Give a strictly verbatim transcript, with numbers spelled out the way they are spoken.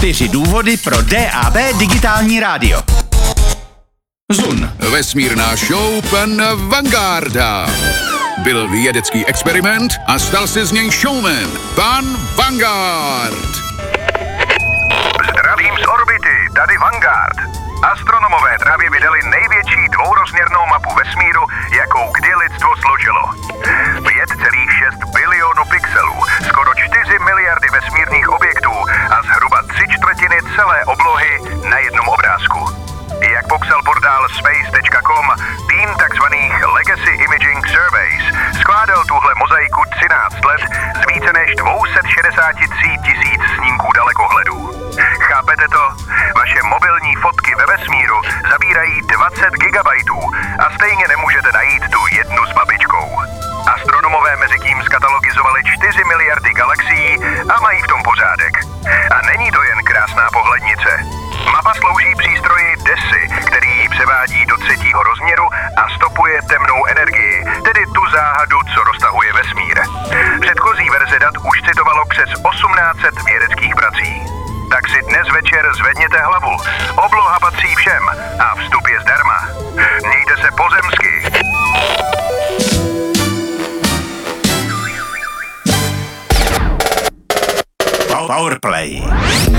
Čtyři důvody pro D A B digitální rádio. Zun. Vesmírná show pana Vangarda. Byl vědecký experiment a stal se z něj showman. Pan Vanguard. Zdravím z orbity, tady Vanguard. Astronomové právě vydali největší dvourozměrnou mapu vesmíru, jakou kdy lidstvo složilo. pět celá šest bilionu pixelů, skoro čtyři miliardy vesmírných objektů a zhruba tři čtvrtiny celé oblohy na jednom obrázku. Jak popsal portál space tečka com, tým takzvaných Legacy Imaging Surveys skládal tuhle mozaiku třináct let z více než dvě stě šedesát tři tisíc snímků dalekohledů. Chápete to? Vaše mobilní fotky ve vesmíru zabírají dvacet gigabajtů a stejně nemůžete najít tu jednu s babičkou. Astronomové mezi tím skatalogizovali čtyři miliardy galaxií a mají v tom pořádek. A není to jen krásná pohlednice. Mapa slouží přístroji D E S Y, který ji převádí do třetího rozměru a stopuje temnou energii, tedy tu záhadu, co roztahuje vesmír. Předchozí verze dat už citovalo přes osmnáct set vědeckých prací. Tak si dnes večer zvedněte hlavu. Obloha patří všem a vstup je zdarma. Mějte se pozemsky. Powerplay.